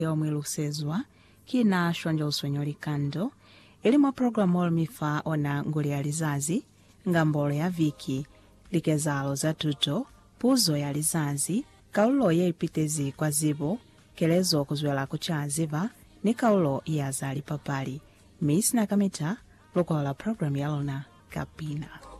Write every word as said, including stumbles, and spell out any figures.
yomwe lusezwa kina shwanja uswenyo likando ili mwa programu olmifa ona nguli ya lizazi ngambolo ya viki likezalo za tuto puzo ya lizazi kaulo ya ipitezi kwa zibo kelezo kuzwela kucha ziva ni kaulo ya zali papali. Miss na kamita lokola programu ya lona kapina.